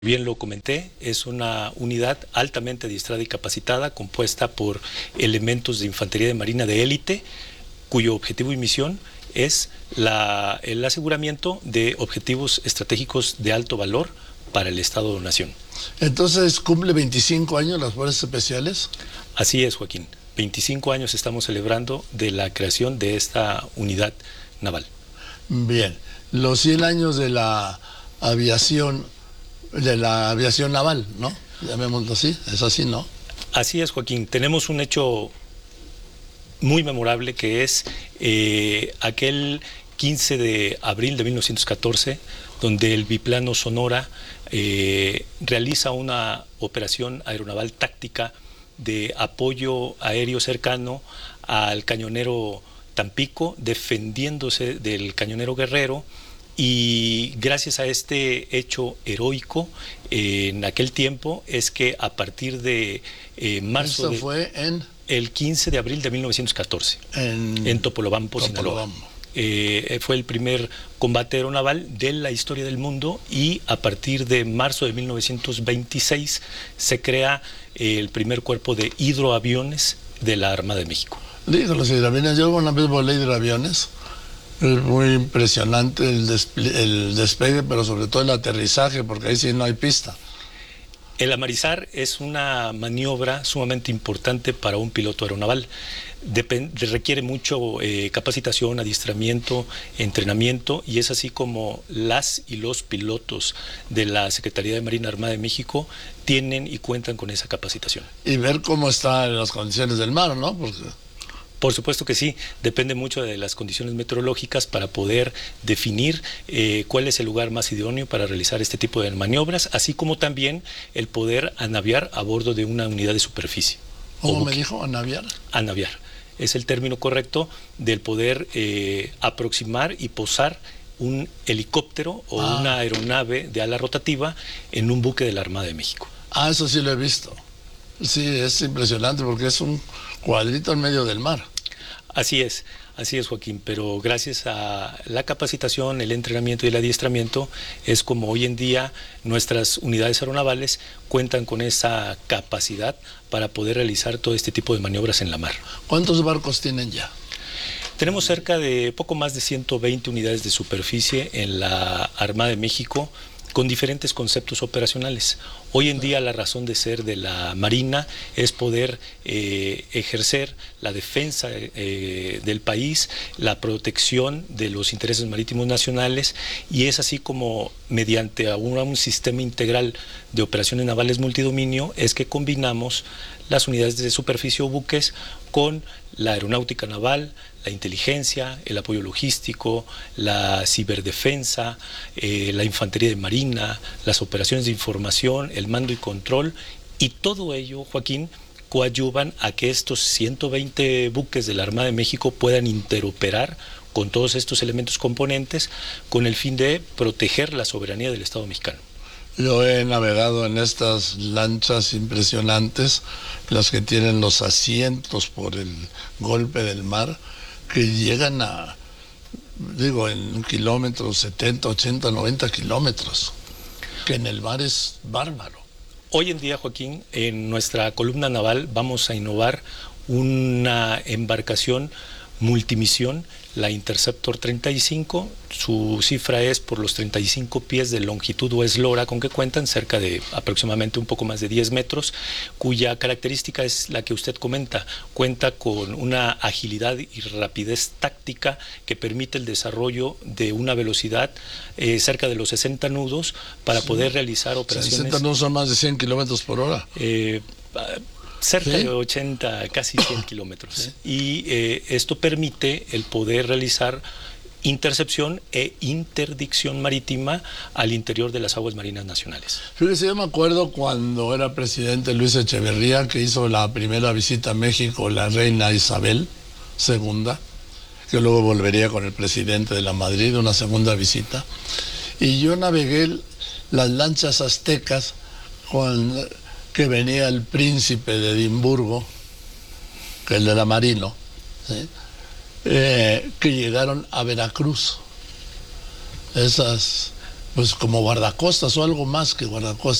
Bien lo comenté, es una unidad altamente adiestrada y capacitada, compuesta por elementos de infantería de marina de élite, cuyo objetivo y misión es el aseguramiento de objetivos estratégicos de alto valor para el Estado o nación. Entonces, ¿cumple 25 años las Fuerzas Especiales? Así es, Joaquín. 25 años estamos celebrando de la creación de esta unidad naval. Bien, los 100 años de la aviación naval, ¿no? Llamémoslo así, es así, ¿no? Así es, Joaquín. Tenemos un hecho muy memorable que es aquel 15 de abril de 1914, donde el biplano Sonora realiza una operación aeronaval táctica de apoyo aéreo cercano al cañonero Tampico, defendiéndose del cañonero Guerrero. Y gracias a este hecho heroico, en aquel tiempo, es que a partir de marzo... Esto fue en... El 15 de abril de 1914, en Topolobampo, Sinaloa. Fue el primer combate aeronaval de la historia del mundo, y a partir de marzo de 1926 se crea el primer cuerpo de hidroaviones de la Armada de México. Digo, los hidroaviones, yo una vez volé hidroaviones. Es muy impresionante el despegue, pero sobre todo el aterrizaje, porque ahí sí no hay pista. El amarizar es una maniobra sumamente importante para un piloto aeronaval. Requiere mucho capacitación, adiestramiento, entrenamiento, y es así como las y los pilotos de la Secretaría de Marina Armada de México tienen y cuentan con esa capacitación. Y ver cómo están las condiciones del mar, ¿no? Porque... Por supuesto que sí, depende mucho de las condiciones meteorológicas para poder definir cuál es el lugar más idóneo para realizar este tipo de maniobras, así como también el poder anaviar a bordo de una unidad de superficie. ¿Cómo me dijo? ¿Anaviar? Anaviar. Es el término correcto del poder aproximar y posar un helicóptero o una aeronave de ala rotativa en un buque de la Armada de México. Eso sí lo he visto. Sí, es impresionante porque es un cuadrito en medio del mar. Así es, Joaquín, pero gracias a la capacitación, el entrenamiento y el adiestramiento es como hoy en día nuestras unidades aeronavales cuentan con esa capacidad para poder realizar todo este tipo de maniobras en la mar. ¿Cuántos barcos tienen ya? Tenemos cerca de poco más de 120 unidades de superficie en la Armada de México, con diferentes conceptos operacionales. Hoy en día la razón de ser de la Marina es poder ejercer la defensa del país, la protección de los intereses marítimos nacionales, y es así como mediante un sistema integral de operaciones navales multidominio es que combinamos las unidades de superficie o buques con la aeronáutica naval, la inteligencia, el apoyo logístico, la ciberdefensa, la infantería de marina, las operaciones de información, el mando y control, y todo ello, Joaquín, coadyuvan a que estos 120 buques de la Armada de México puedan interoperar con todos estos elementos componentes con el fin de proteger la soberanía del Estado mexicano. Yo he navegado en estas lanchas impresionantes, las que tienen los asientos por el golpe del mar, que llegan a, digo, en un kilómetro, 70, 80, 90 kilómetros, que en el mar es bárbaro. Hoy en día, Joaquín, en nuestra columna naval vamos a innovar una embarcación multimisión, la Interceptor 35, su cifra es por los 35 pies de longitud o eslora con que cuentan, cerca de aproximadamente un poco más de 10 metros, cuya característica es la que usted comenta, cuenta con una agilidad y rapidez táctica que permite el desarrollo de una velocidad cerca de los 60 nudos para poder realizar operaciones... 60 nudos son más de 100 kilómetros por hora. Cerca de 80, casi 100 kilómetros. Sí. Y esto permite el poder realizar intercepción e interdicción marítima al interior de las aguas marinas nacionales. Fíjese, yo me acuerdo cuando era presidente Luis Echeverría, que hizo la primera visita a México, la reina Isabel II, que luego volvería con el presidente de la Madrid, una segunda visita, y yo navegué las lanchas aztecas que venía el príncipe de Edimburgo, que el de la Marino, ¿sí? Que llegaron a Veracruz. Esas Pues como guardacostas o algo más que guardacostas.